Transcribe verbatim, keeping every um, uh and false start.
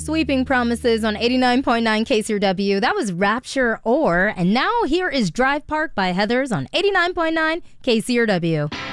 Sweeping Promises on eighty-nine point nine K C R W. That was Rapture Or. And now here is Drive Park by Heathers on eighty-nine point nine K C R W.